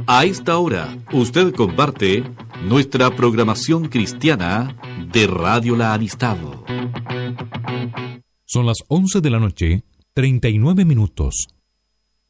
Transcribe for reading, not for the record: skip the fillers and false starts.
A esta hora, usted comparte nuestra programación cristiana de Radio La Amistad. Son las 11 de la noche, 39 minutos.